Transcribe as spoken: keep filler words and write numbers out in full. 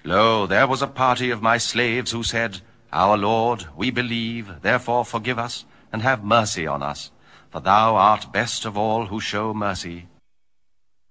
Lo, there was a party of my slaves who said, Our Lord, we believe, therefore forgive us, and have mercy on us. For thou art best of all who show mercy.